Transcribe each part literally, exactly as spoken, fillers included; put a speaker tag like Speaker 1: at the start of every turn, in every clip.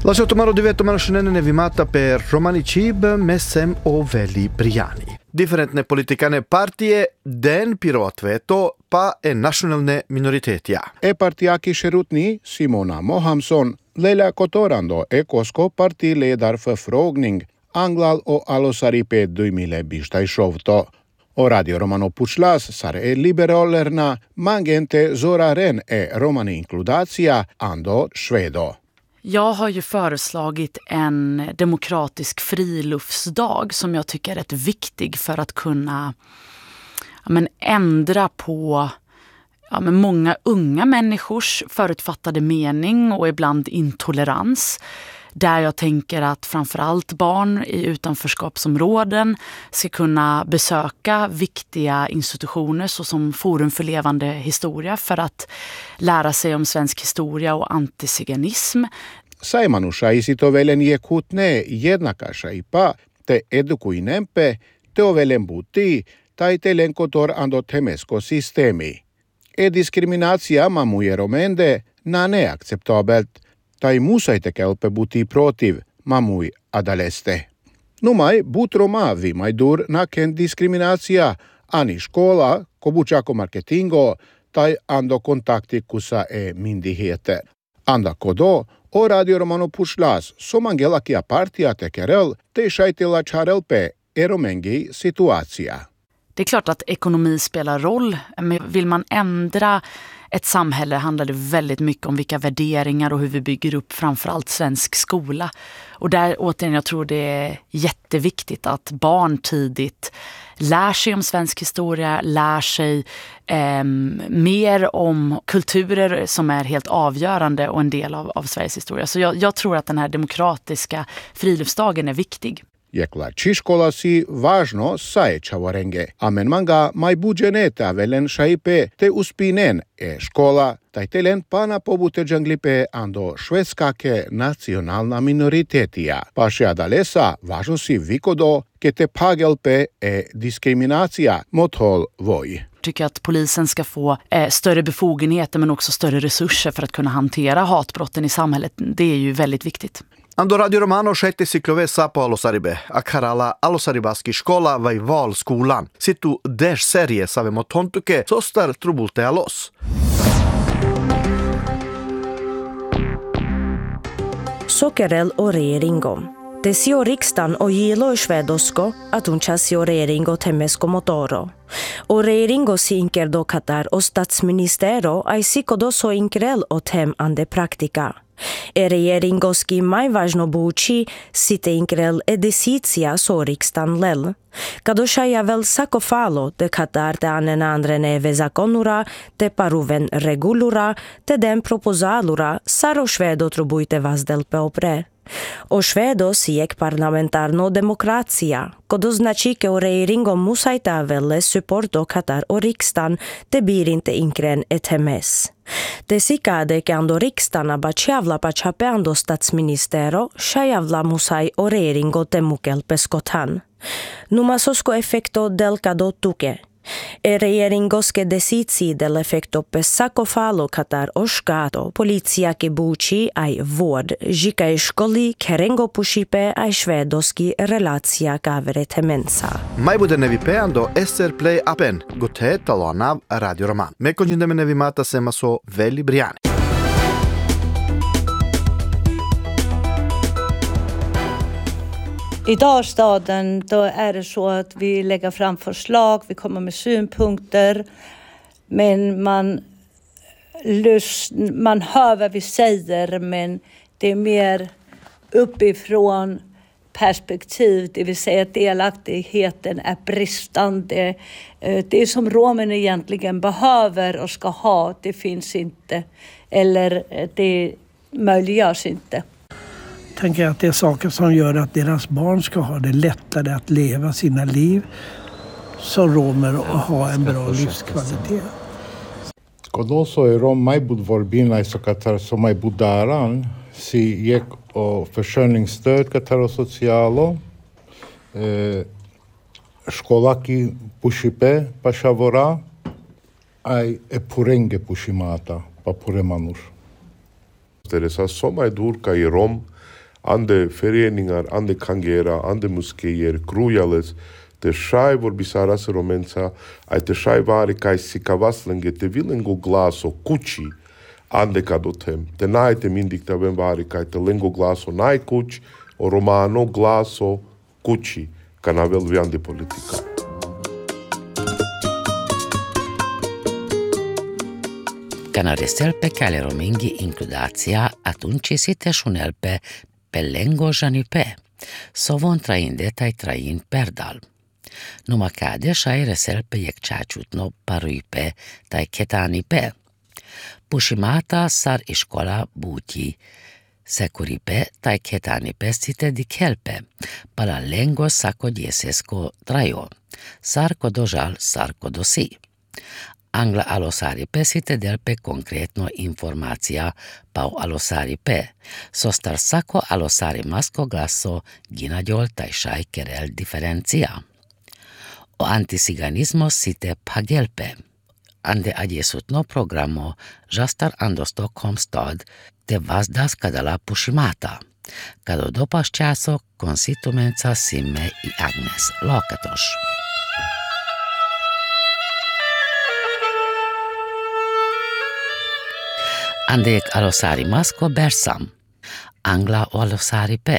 Speaker 1: Lasciato maro divetto mano scenene vimata per Romani Cib mesem o veli Briani. Differentne politikane partije den pirotveto pa e nationalne minoritetia.
Speaker 2: E partiaki Sherutni, Simona Mohamson, Leila Kotorando e kosko partiledarförfrågning Anglal o Alosaripe duimile bishtaishovto. O Radio Romano Puchlas sare e liberalerna mangente zoraren e romani inkludatia ando svedo.
Speaker 3: Jag har ju föreslagit en demokratisk friluftsdag som jag tycker är rätt viktig för att kunna ja, men ändra på ja, men många unga människors förutfattade mening och ibland intolerans. Där jag tänker att framförallt barn i utanförskapsområden ska kunna besöka viktiga institutioner såsom Forum för levande historia för att lära sig om svensk historia och antiziganism.
Speaker 2: Saimanusha isitovelen jekutne jednakashaipa te edukuinempe te ovelen buti tai telen kotor ando temesko systemi. E diskriminaatsia mamuje nane acceptabelt. Tai musaite kelpe buti protiv mamui adaleste. Numai butroma vimai dur naken diskriminaatsia ani skola, kobuchako marketingo tai ando kontakti kusa e myndigheter. Anda kodo o Radio Romano Puchlas somangelakia partia tekerel te shaitila charelpe eromengi situatia.
Speaker 3: Det är klart att ekonomi spelar roll, men vill man ändra ett samhälle handlar det väldigt mycket om vilka värderingar och hur vi bygger upp framförallt svensk skola. Och där återigen, jag tror det är jätteviktigt att barn tidigt lär sig om svensk historia, lär sig eh, mer om kulturer som är helt avgörande och en del av, av Sveriges historia. Så jag, jag tror att den här demokratiska friluftsdagen är viktig.
Speaker 2: Jekla čiškola si važno saje čavorenge, a men manga mai buđeneta velen šaipe te uspinen e škola, taj telen pana pobute džanglipe ando švedskake nacionalna minoritetija. Paše adalesa važno si vikodo ke te pagelpe e diskriminacija mothol voj.
Speaker 3: Tycker att polisen ska få eh, större befogenheter men också större resurser för att kunna hantera hatbrotten i samhället. Det är ju väldigt viktigt.
Speaker 1: Ando Radio Romano šajte siklove sapo Alosaribe, akarala Alosaribaski škola vai valskolan. Situ des serie savemo tontuke sostar trubulte alos.
Speaker 4: Sokerel o reeringo. Desio riksdagen o jilo i Svedosko att hon chasio reeringo temesko motoro. O reeringo si inkerdo katar o statsministero ai sikodo so inkrel o tem ande praktika. E reeringoski mai važno buči site inkrel edisicia so rikstan lel. Kado šaja vel sakofalo de katar te anen andre neve zakonura, te paruven regulura, te den propozalura, saro švedo trubujte vazdelpe opre. O švedo sijek parlamentarno demokracija, kodo znači ke o reeringo musajta velle supporto katar o rikstan te birinte inkren et hemes. Te sikade ke ando rikstana bačiavla pačapeando statsministero, šajavla musaj o reeringo te mukel peskotan. Numasosko efekto delkado tuke. E reeringoske desici del efekto pesakofalo katar oškato, policija ke buči aj vod, žika i školi kerengo pušipe aj švedoski relacija kavere temensa.
Speaker 1: Mai bude nevi peando esser play apen, gote talanav Radio Roman. Me konjindeme nevi mata sema so veli Briani.
Speaker 5: I Dalstaden då är det så att vi lägger fram förslag, vi kommer med synpunkter, men man, lust, man hör vad vi säger, men det är mer uppifrån perspektiv, det vill säga att delaktigheten är bristande. Det som romen egentligen behöver och ska ha, det finns inte, eller det möjliggörs inte.
Speaker 6: Tänker att det är saker som gör att deras barn ska ha det lättare att leva sina liv som romer och ha en bra livskvalitet.
Speaker 2: Kod also är rom majbud vorbina så katar som majbud daran si jek o försörjningsstöd katar o socialo eh, školaki pušipe pašavora aj e purenge pušimata pa puremanus.
Speaker 7: Teresa soma e dur ca i rom ande föreningar, ande kangera, ande moskéer, krujales, te shai vorbisa se romența, ai te shai vari kai sikavaslenge, te vilengo glaso, kuchi, ande kadotem, te naite mindik te avem vari kai te lengo glaso nai kuch, o romano glaso kuchi, canavel vian de politica.
Speaker 8: Canarestelpe cale romingi includația atunci si te șunelpe pe lengo janipe, sovon trainde tai train perdal. Numa cade șai reselpe jekčačutno paruipe tai ketanipe. Pushimata sar iskola buti, sekuripe tai ketanipe site dikelpe, pala lengo sako diesesko trajo, sarko dožal sarko dosi. Angla alosari pe site delpe konkretno informacija pau alosari pe, sostar sako alosari masko glaso ginađol taj šaj kerel diferencija. O antisiganismo site pagelpe, ande adjesutno programo žastar ando Stockholm stad te vazdas kadala pushimata, kado dopas časo konsitumenca Simme i Agnes Lakatos. Andek alosari masko bersam, angla o alosari pe,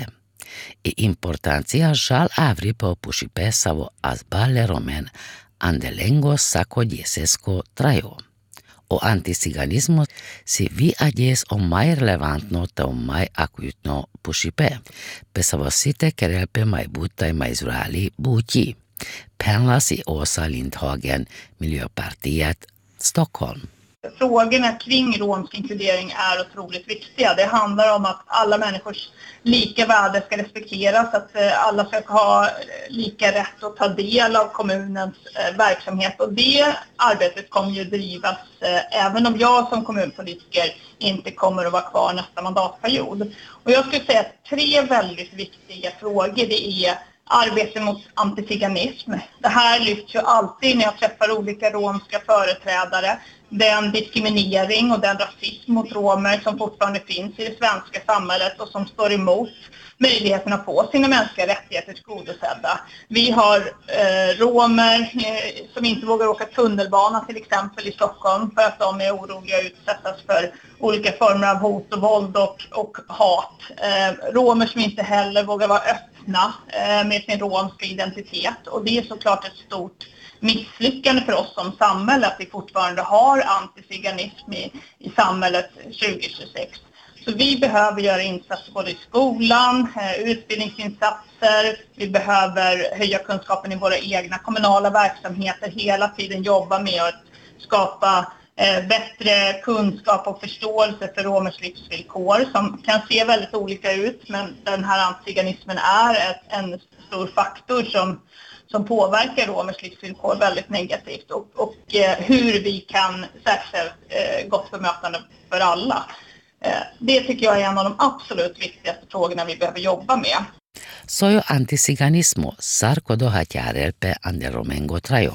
Speaker 8: i importancia žal avri po pušipe savo azbale romen ande lengo sako diesesko trajo. O antisiganismo si vi adjes o mai relevantno te o mai akutno pušipe, pe savo site kerelpe mai butaj mai zrali buti, penlas i Åsa Lindhagen, Miljöpartiet, Stockholm.
Speaker 9: Frågorna kring romsk inkludering är otroligt viktiga. Det handlar om att alla människors lika värde ska respekteras, att alla ska ha lika rätt att ta del av kommunens verksamhet. Och det arbetet kommer ju drivas även om jag som kommunpolitiker inte kommer att vara kvar nästa mandatperiod. Och jag skulle säga att tre väldigt viktiga frågor, det är arbete mot antiziganism. Det här lyfts ju alltid när jag träffar olika romska företrädare. Den diskriminering och den rasism mot romer som fortfarande finns i det svenska samhället och som står emot möjligheten att få sina mänskliga rättigheter tillgodosedda. Vi har eh, romer eh, som inte vågar åka tunnelbana till exempel i Stockholm för att de är oroliga att utsättas för olika former av hot och våld och, och hat. Eh, romer som inte heller vågar vara öppna eh, med sin romska identitet, och det är såklart ett stort misslyckande för oss som samhälle att vi fortfarande har antiziganism i, i samhället tjugo tjugosex. Så vi behöver göra insatser både i skolan, utbildningsinsatser, vi behöver höja kunskapen i våra egna kommunala verksamheter, hela tiden jobba med att skapa eh, bättre kunskap och förståelse för romers livsvillkor som kan se väldigt olika ut, men den här antiziganismen är ett, en stor faktor som som påverkar romers livsvillkor väldigt negativt, och, och eh, hur vi kan säkerställa eh, gott bemötande för alla. Eh, det tycker jag är en av de absolut viktigaste frågorna vi behöver jobba med.
Speaker 8: Sojo antisiganismo sarko dohatjarelpe ande romengo trajo.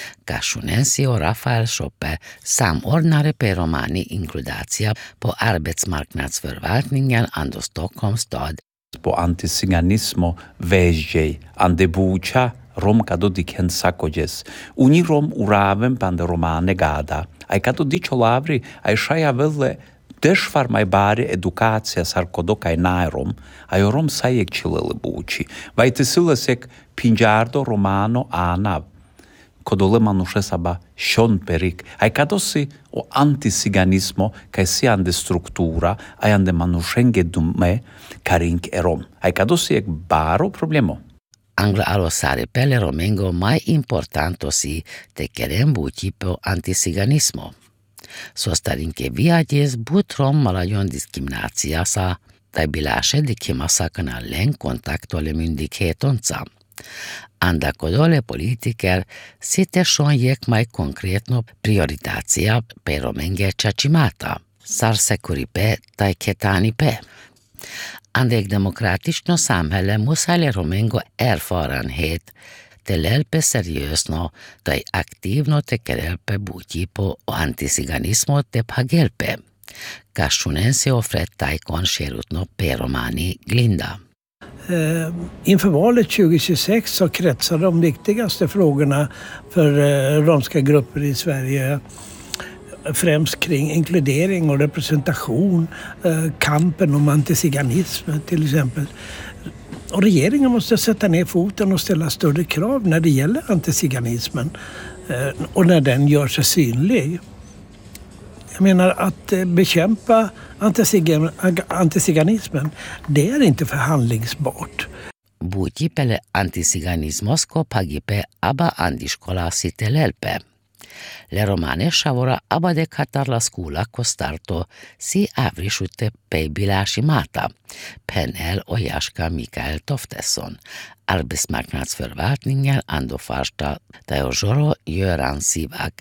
Speaker 8: Kašunensio Rafael Schoppe samordnare pe romani inkludacija po arbetsmarknadsförvaltningen ando Stockholm stad.
Speaker 10: Po antisiganismo vežej ande buča rom kado diken sakojes. Uni rom uravem pande romane gada. Ai kado dičo lavri, ai šaja vele dešvar mai bare edukacija sarkodo kai nairom, ai rom sajek čilele buči. Vai te silesek pinjardo romano anav. Kodole manuše saba šon perik. Ai kado si o antisiganismo kai si ande struktura, ai ande manušenge dume karink erom. Ai kado si ek baro problemo.
Speaker 8: Angla alosare pele romengo mai importanto si te kerem buti po antisiganismo. Sostarinke viadjes but rom malajon diskriminacija sa tai bilaše di kimasa kanalen kontakto le myndighetonsa. Anda kodole politiker site šon jek mai konkretno prioritacija pe romenge čačimata, sar sekuripe tai ketanipe. Andek demokratično samhälle musale romengo erfarenhet te lelpe seriösno tai aktivno te kerelpe buti po antisiganismo te pagelpe. Kashunen se offret taikon sherutno peromani glinda.
Speaker 6: Eh, inför valet tjugo tjugosex så kretsar de viktigaste frågorna för eh, romska grupper i Sverige främst kring inkludering och representation, eh, kampen om antiziganism till exempel. Och regeringen måste sätta ner foten och ställa större krav när det gäller antiziganismen eh, och när den gör sig synlig. Jag menar att bekämpa antiziganismen, det är inte förhandlingsbart.
Speaker 8: Buutipele antisiganismosko pagipe aba andiskola sitelelpe. Le romane shavora aba de katar la skula kostarto si avrishute pe bilashimata. Penel och Jaska Mikael Toftesson. Arbetsmarknadsförvaltningen ando farsta Teojoro Göran Sivak.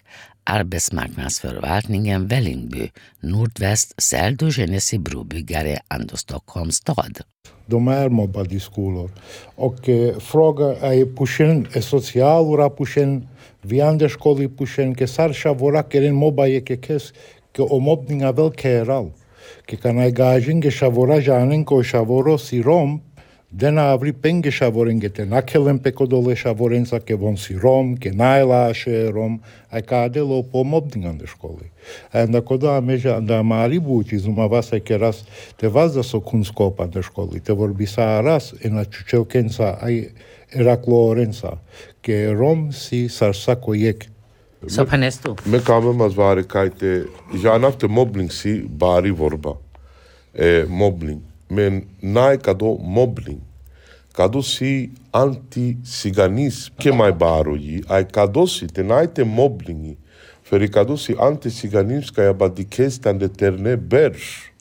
Speaker 8: Arbetsmarknadsförvaltningen Vällingby, nordväst Säldu Genesi brobyggare ando Stockholms stad.
Speaker 11: De är mobbade i skolor. Och eh, fråga är pušen, är socialura pušen, viande školi pušen, ke sarša vora keren mobba je ke kes, ke o mobbninga vel keral. Ke kanai gajin ke shavora janen ko shavoro si rom, dena avri penge shavoren ke te nakelen pekodole shavorensa ke von si rom, ke naila ashe rom, ai kade lo po mobbninga de školi. Enda koda meja da mari buči zuma vasa ke ras te vazda so kunskopa de školi, te vorbisa ras ena čučelkensa ai eraklorensa, ke rom si sarsako jek.
Speaker 8: Så på nästa.
Speaker 7: Men kan man vara kajte, jag nafte mobbning si bari vorba. Eh, mobbning. Men nej kado mobbning. Kado si anti-siganism. Ke mai baro ji, ai kado si te najte mobbningi. För kado si anti-siganism ska jag bara dikestan de terne berš.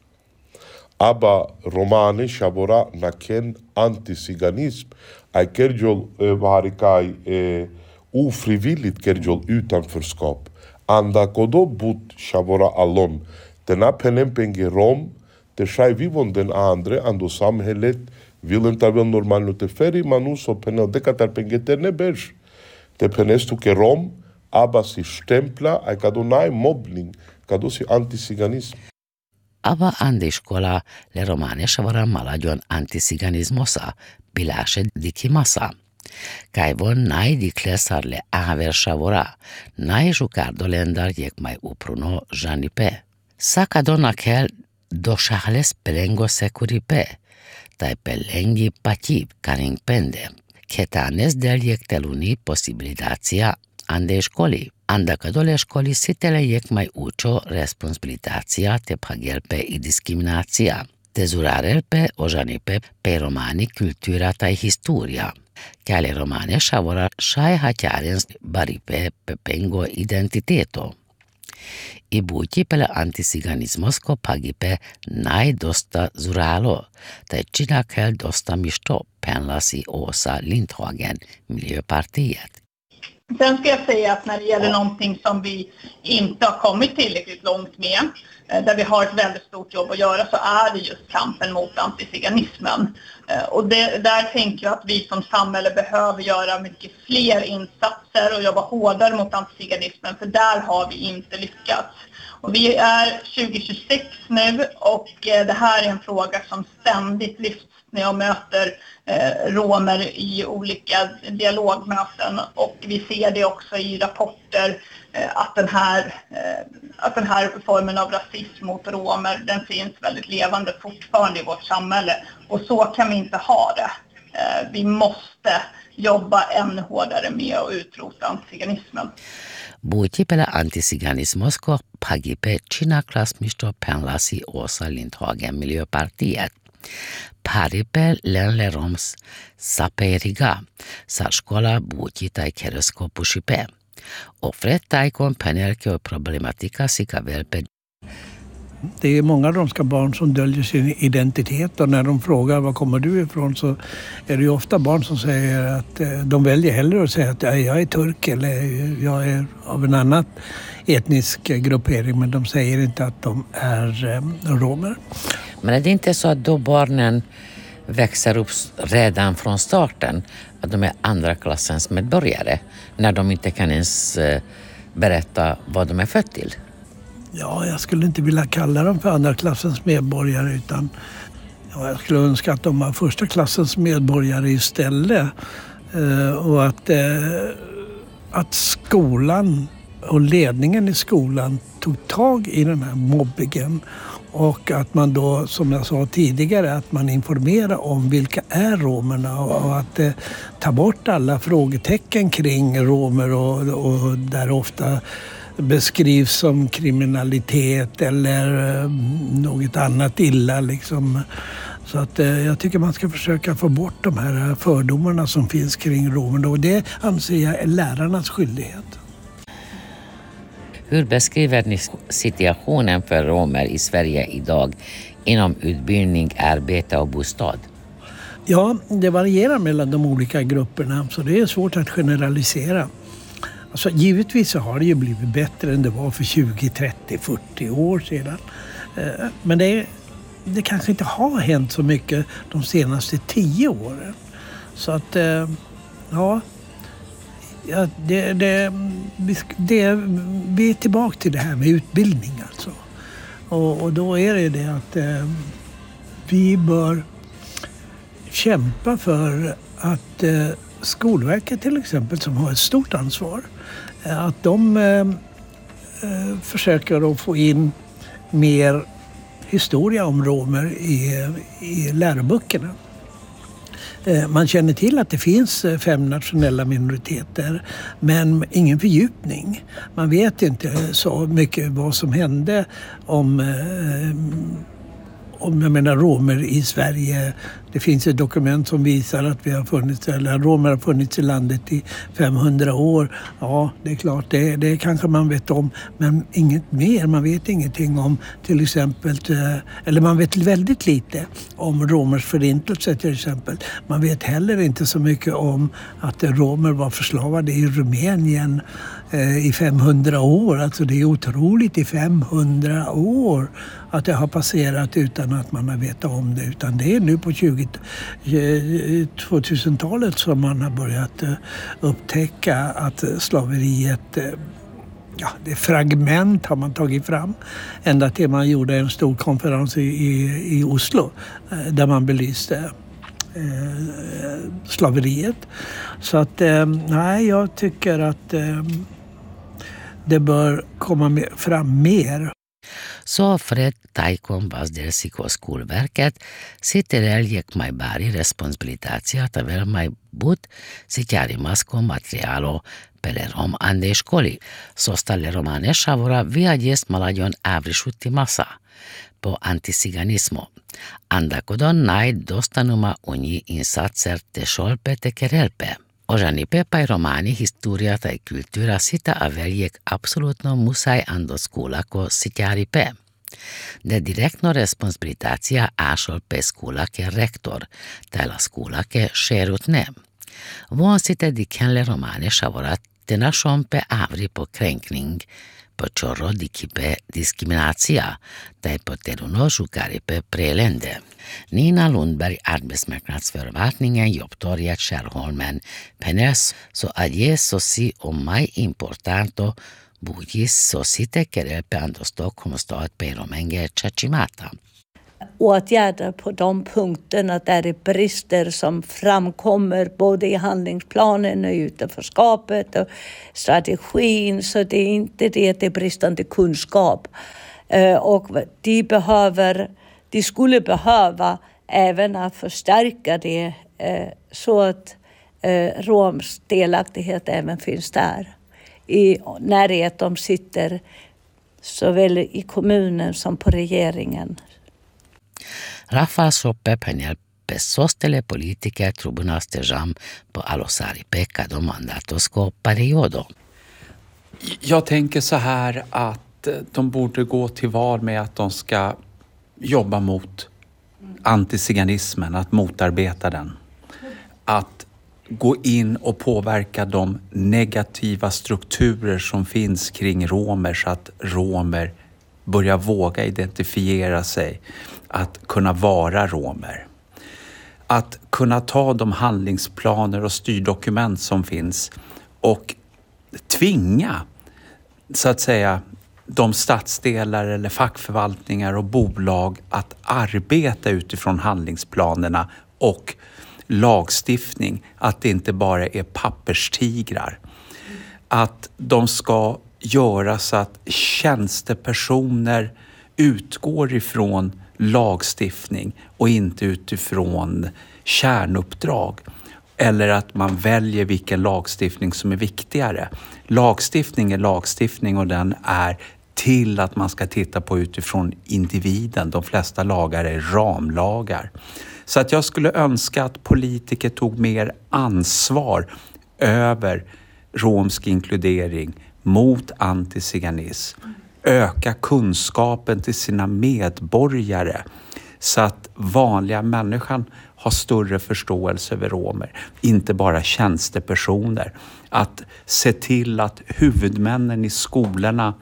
Speaker 7: Aba romane shavora naken anti-siganism. Ai kerjol vari kaj eh, ofrivilligt kerjol utanförskap. Anda kodo but shavora alon. Denna penempenge rom, det skär vi von den andre, ando samhället vill inte väl normalt te feri, man så penel dekatar penge terne berš. Det penestu ke rom, aba si stempla, ai kado nai mobbning, kado si antisiganism.
Speaker 8: Aba ande școala le romane shavora malagion antisiganismosa, bilashe dikimasa. Kai von nai diklesar le aver shavora, nai jucardo lendar jek mai upruno janipe. Saka dona kel do shahles pelengo securipe, tai pelengi pativ caring pende. Ketanes del jek teluni posibilitația ande școli. Anda că dole școli sitele jek mai ucio responsabilitația te pagelpe i discriminația. Tezurarel pe ojanipe pe romani kultura tai historia. Kale romane shavora shai haťarens baripe pe pengo identiteto. I buti pele antisiganismosko pagipe nai dosta zuralo, tai čina kel dosta mišto penlasi Åsa Lindhagen, Miljöpartiet.
Speaker 9: Sen ska jag säga att när det gäller någonting som vi inte har kommit tillräckligt långt med, där vi har ett väldigt stort jobb att göra, så är det just kampen mot antiziganismen. Och det, där tänker jag att vi som samhälle behöver göra mycket fler insatser och jobba hårdare mot antiziganismen, för där har vi inte lyckats. Och vi är tjugo tjugosex nu och det här är en fråga som ständigt lyfts när jag möter eh, romer i olika dialogmöten, och vi ser det också i rapporter eh, att, den här, eh, att den här formen av rasism mot romer, den finns väldigt levande fortfarande i vårt samhälle, och så kan vi inte ha det. Eh, vi måste jobba ännu hårdare med att utrota antiziganismen.
Speaker 8: Buti pele antisiganismosko pagipe čina klasmišto penlasi Åsa Lindhagen, Miljöpartiet. Paripe lenle roms saperiga, sa škola buti tai keresko pušipe. Ofret taikon penelke och problematika sika velpe.
Speaker 6: Det är många romska barn som döljer sin identitet, och när de frågar var kommer du ifrån så är det ju ofta barn som säger att de väljer hellre att säga att jag är turk eller jag är av en annan etnisk gruppering, men de säger inte att de är romer.
Speaker 8: Men är det inte så att då barnen växer upp redan från starten att de är andra klassens medborgare när de inte kan ens berätta vad de är född till?
Speaker 6: Ja, jag skulle inte vilja kalla dem för andra klassens medborgare utan ja, jag skulle önska att de var första klassens medborgare istället. Eh, och att, eh, att skolan och ledningen i skolan tog tag i den här mobbingen. Och att man då, som jag sa tidigare, att man informerar om vilka är romerna och att eh, ta bort alla frågetecken kring romer och, och där ofta beskrivs som kriminalitet eller eh, något annat illa liksom. Så att eh, jag tycker man ska försöka få bort de här fördomarna som finns kring romerna och det anser jag är lärarnas skyldighet.
Speaker 8: Hur beskriver ni situationen för romer i Sverige idag inom utbildning, arbete och bostad?
Speaker 6: Ja, det varierar mellan de olika grupperna så det är svårt att generalisera. Alltså, givetvis så har det ju blivit bättre än det var för tjugo, trettio, fyrtio år sedan. Men det, det kanske inte har hänt så mycket de senaste tio åren. Så att, ja... Ja, det, det, det, vi är tillbaka till det här med utbildning alltså. Och, och då är det det att eh, vi bör kämpa för att eh, Skolverket till exempel som har ett stort ansvar eh, att de eh, försöker att få in mer historia om romer i, i läroböckerna. Man känner till att det finns fem nationella minoriteter men ingen fördjupning. Man vet inte så mycket vad som hände om, om jag menar, romer i Sverige. Det finns ett dokument som visar att vi har funnits, eller romer har funnits i landet i femhundra år. Ja, det är klart, det, det kanske man vet om, men inget mer. Man vet ingenting om till exempel, eller man vet väldigt lite om romers förintelse till exempel. Man vet heller inte så mycket om att romer var förslavade i Rumänien eh, i femhundra år. Alltså det är otroligt i femhundra år att det har passerat utan att man har vetat om det. Utan det är nu på tjugo tvåtusentalet som man har börjat upptäcka att slaveriet, ja, det fragment har man tagit fram. Ända till man gjorde en stor konferens i, i, i Oslo där man belyste eh, slaveriet. Så att, eh, nej, jag tycker att eh, det bör komma med, fram mer.
Speaker 8: Så Fred Tajkon Vazdersiko Skolverket sitereljek mai bari responsabilitația tavel mai but sitiarimasko materialo pele rom ande školi. Sostale romane šavora viadjes maladjon avrišuti masa po antisiganismo. Andakodon naj dostanuma unji insatser te šolpe te kerelpe. Ožanipe pa romani historia taj kultura sita aveljek apsolutno musaj ando skulako sitjaripe. De direktno responsabilitacija ašol pe skulake rektor, tajla skulake šerutne. Von site dikenle romane šavorat te našom pe avri på kränkning, på čorro dikipe diskriminacija, taj på teruno žukaripe prelende. Nina Lundberg, arbetsmarknadsförvaltningen, jobbtorget Skärholmen, penes så adje så si om mai importanto bugis så sitte kerelpe ando Stockholm stad pe romenge chachimata.
Speaker 5: Åtgärder på de punkterna där det är brister som framkommer både i handlingsplanen och utanförskapet och strategin, så det är inte det, det är bristande kunskap. Och de behöver De skulle behöva även att förstärka det eh, så att eh, roms delaktighet även finns där. I närhet de sitter såväl i kommunen som på regeringen.
Speaker 8: Rafa soppe penel pesostele politike tribuna stejam på alosari pekka do mandatosko periodo.
Speaker 10: Jag tänker så här att de borde gå till val med att de ska jobba mot antisiganismen, att motarbeta den. Att gå in och påverka de negativa strukturer som finns kring romer så att romer börjar våga identifiera sig, att kunna vara romer. Att kunna ta de handlingsplaner och styrdokument som finns och tvinga, så att säga, de stadsdelar eller fackförvaltningar och bolag att arbeta utifrån handlingsplanerna och lagstiftning. Att det inte bara är papperstigrar. Att de ska göra så att tjänstepersoner utgår ifrån lagstiftning och inte utifrån kärnuppdrag. Eller att man väljer vilken lagstiftning som är viktigare. Lagstiftning är lagstiftning och den är till att man ska titta på utifrån individen. De flesta lagar är ramlagar. Så att jag skulle önska att politiker tog mer ansvar över romsk inkludering mot antiziganism. Öka kunskapen till sina medborgare så att vanliga människan har större förståelse över romer. Inte bara tjänstepersoner. Att se till att huvudmännen i skolorna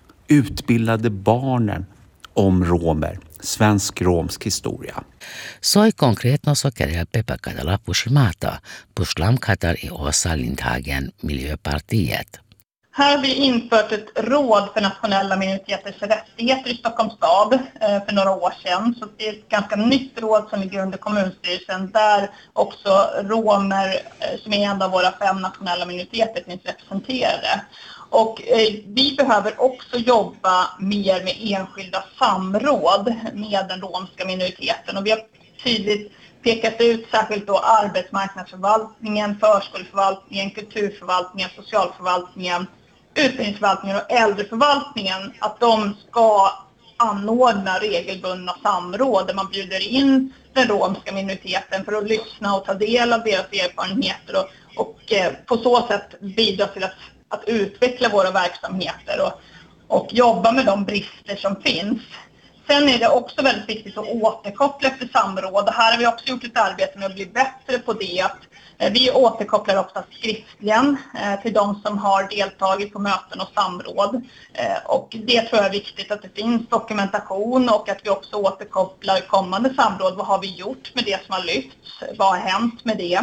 Speaker 10: utbildade barnen om romer. Svensk-romsk historia.
Speaker 8: Soi konkretno so kerelpe pakadala pushimata, pushlam katar i Åsa Lindhagen, Miljöpartiet.
Speaker 9: Här har vi infört ett råd för nationella minoriteters rättigheter i Stockholms stad för några år sedan. Så det är ett ganska nytt råd som ligger under kommunstyrelsen där också romer, som är en av våra fem nationella minoriteter, finns representerade. Och eh, vi behöver också jobba mer med enskilda samråd med den romska minoriteten. Och vi har tydligt pekat ut särskilt då arbetsmarknadsförvaltningen, förskoleförvaltningen, kulturförvaltningen, socialförvaltningen, utbildningsförvaltningen och äldreförvaltningen. Att de ska anordna regelbundna samråd där man bjuder in den romska minoriteten för att lyssna och ta del av deras erfarenheter och, och eh, på så sätt bidra till att att utveckla våra verksamheter och, och jobba med de brister som finns. Sen är det också väldigt viktigt att återkoppla efter samråd. Och här har vi också gjort ett arbete med att bli bättre på det. Att, eh, vi återkopplar ofta skriftligen eh, till de som har deltagit på möten och samråd. Eh, och det tror jag är viktigt att det finns dokumentation och att vi också återkopplar kommande samråd. Vad har vi gjort med det som har lyfts? Vad har hänt med det?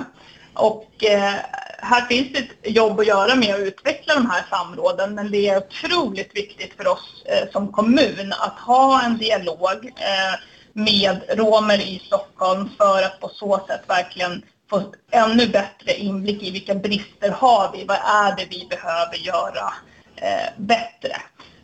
Speaker 9: Och eh, här finns det ett jobb att göra med att utveckla de här samråden, men det är otroligt viktigt för oss eh, som kommun att ha en dialog eh, med romer i Stockholm för att på så sätt verkligen få ännu bättre inblick i vilka brister har vi, vad är det vi behöver göra eh, bättre.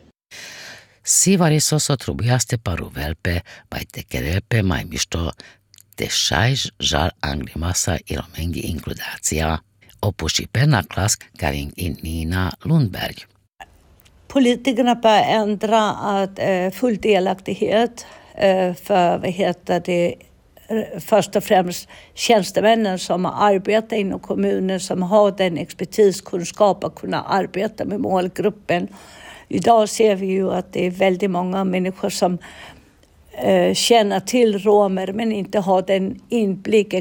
Speaker 8: Sivari soso trubiaste paruvelpe, baitekerepe maimisto, te šajž žal anglimasa i romengi inkludacija, opušipe klass Karin i Nina Lundberg.
Speaker 5: Politikerna bör ändra att eh, full delaktighet eh, för vad heter det, först och främst tjänstemännen som arbetar inom kommunen som har den expertiskunskap att kunna arbeta med målgruppen. Idag ser vi ju att det är väldigt många människor som eh, känner till romer men inte har den inblick,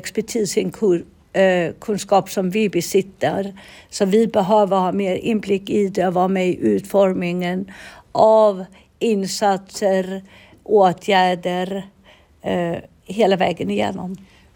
Speaker 5: expertiskunskap som vi besitter. Så vi behöver ha mer inblick i det och vara med i utformningen av insatser, åtgärder eh, hela vägen igenom.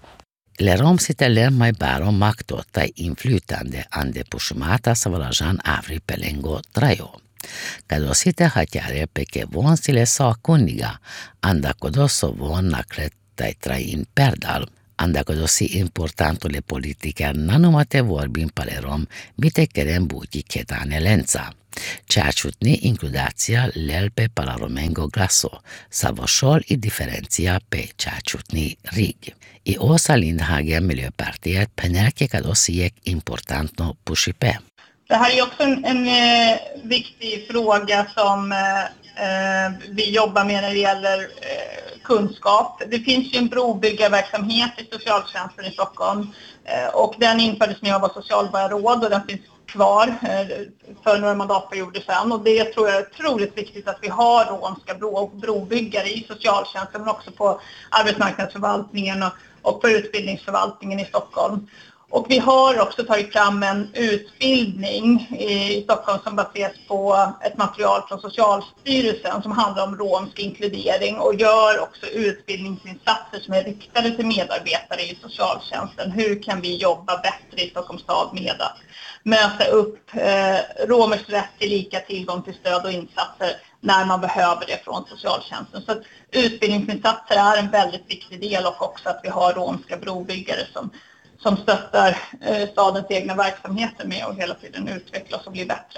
Speaker 8: Lerom sitten mai baro makto tai inflytande ande pushmata savalajan avri pelengo trajo. Kado sitten hatjare peke vuon sille saakunniga, anda kodosso vuon naklet tai train perdal. Anda kodosi importanto le politiker nanomate vorbin palerom mite keren buti ketane lenza. Ceaciutni includația lelpe pala romengo glaso, savoșol i diferenția pe ceaciutni rig. I Åsa Lindhagen, Miljöpartiet, penelke kadosiek importantno pushipe.
Speaker 9: Det här är också en, en eh, viktig fråga som eh, vi jobbar med när det gäller eh, kunskap. Det finns ju en brobyggarverksamhet i socialtjänsten i Stockholm eh, och den infördes när jag var socialborgarråd och den finns kvar för några mandatperioder sedan. Och det tror jag är otroligt viktigt att vi har romska bro, brobyggare i socialtjänsten men också på arbetsmarknadsförvaltningen och, och på utbildningsförvaltningen i Stockholm. Och vi har också tagit fram en utbildning i Stockholm som baseras på ett material från Socialstyrelsen som handlar om romsk inkludering och gör också utbildningsinsatser som är riktade till medarbetare i socialtjänsten. Hur kan vi jobba bättre i Stockholms stad med att möta upp eh, romers rätt till lika tillgång till stöd och insatser när man behöver det från socialtjänsten. Så att utbildningsinsatser är en väldigt viktig del, och också att vi har romska brobyggare som, som stöttar eh, stadens egna verksamheter med och hela tiden utvecklas och blir bättre.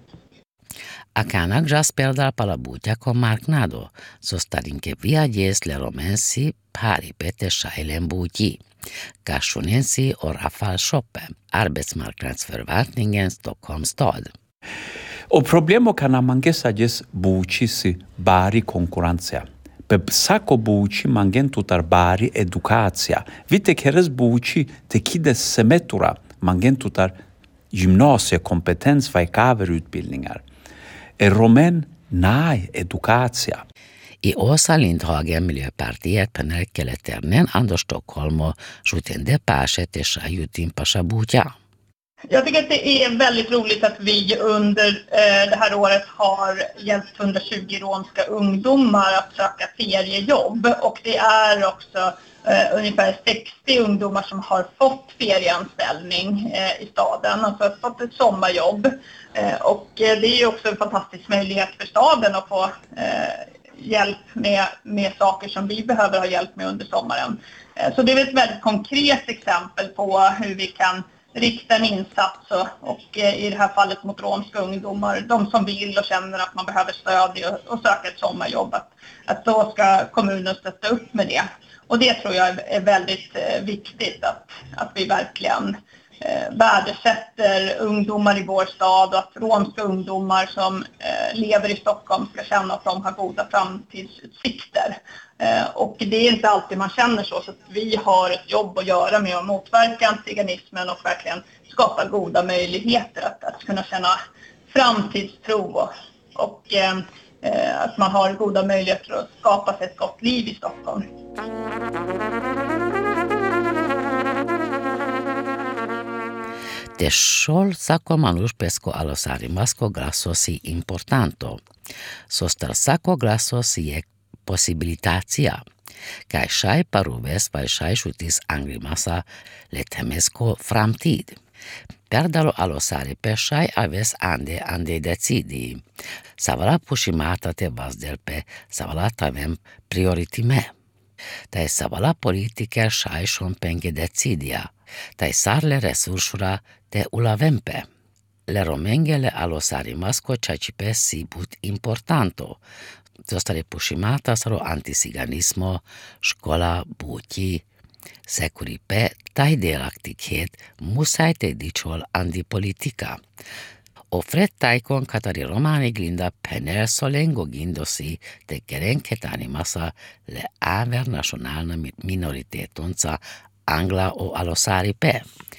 Speaker 8: Akana grasperdar palabutia con marknado, so starinke via jes le romensi pari pete shailen buti. Kashunensi och Rafal Shoppe, arbetsmarknadsförvaltningen Stockholms stad.
Speaker 10: Och problemo kana mangesages buucisi bari konkurencja. Pe sako buuci mangen tutar bari edukacja. Vite keres buuci te kides semetura mangen tutar gymnasiekompetens utbildningar. Är romen nej edukacja.
Speaker 8: I Åsa Lindhagen Miljöpartiet Penelkeleternen Anders Stockholm och Jutende Pashe Teshajutin Pashabuja.
Speaker 9: Jag tycker att det är väldigt roligt att vi under eh, det här året har hjälpt hundratjugo romska ungdomar att söka feriejobb, och det är också eh, ungefär sextio ungdomar som har fått ferieanställning eh, i staden, alltså fått ett sommarjobb. Eh, och eh, det är ju också en fantastisk möjlighet för staden att få eh, hjälp med, med saker som vi behöver ha hjälp med under sommaren. Eh, så det är ett väldigt konkret exempel på hur vi kan rikta en insats och, och eh, i det här fallet mot romska ungdomar, de som vill och känner att man behöver stöd och, och söka ett sommarjobb, att, att då ska kommunen stötta upp med det. Och det tror jag är väldigt eh, viktigt, att, att vi verkligen eh, värdesätter ungdomar i vår stad, och att romska ungdomar som eh, lever i Stockholm ska känna att de har goda framtidsutsikter. Eh, och det är inte alltid man känner så, så att vi har ett jobb att göra med att motverka antiziganismen och verkligen skapa goda möjligheter att, att kunna känna framtidstro, och, och eh, att man har goda möjligheter att skapa sig ett gott liv i Stockholm.
Speaker 8: De sol sako manus pesco alosarimasco grassosi importanto. Sostar sako grassosi e possibilitația, ca și paruves pa și șutis angrimasa le temesco framtid. Perdalo alosare pe și aves ande ande decidi. Savala pușimata te vazdel pe savala tavem prioritime. Tai savala politiker și șompenge decidia. Tai sarle resursura te ulavempe. Le romengele alosarimasco ciacipe sibut importanto. Zostali pušimata saro antisiganismo, škola, buti, sekuripe, taj delaktikhet, musaj te dičol antipolitika. Ofret tajkon katari romani glinda pener solengo gindosi te kerenketani masa le aver nationalna minoritetonsa angla och alosaripe.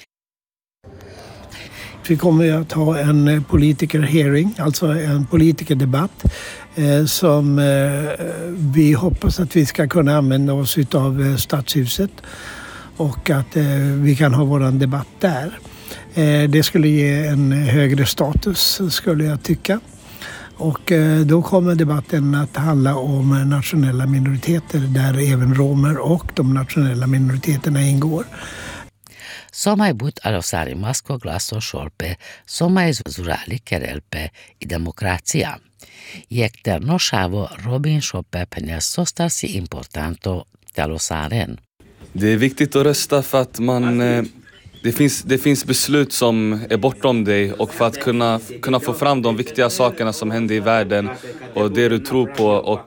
Speaker 6: Vi kommer att ha en politiker-hearing, alltså en politikerdebatt eh, som eh, vi hoppas att vi ska kunna använda oss av eh, Stadshuset, och att eh, vi kan ha våran debatt där. Eh, det skulle ge en högre status, skulle jag tycka. Och eh, då kommer debatten att handla om nationella minoriteter, där även romer och de nationella minoriteterna ingår.
Speaker 8: Somai but alosarimasco glaso șolpe, somai zurali kerelpe i demokracia. Jekter noșavo Robin Shoppe penel sostarsi importanto talosaren.
Speaker 12: Det är viktigt att rösta för att man, det finns, det finns beslut som är bortom dig, och för att kunna, kunna få fram de viktiga sakerna som händer i världen och det du tror på, och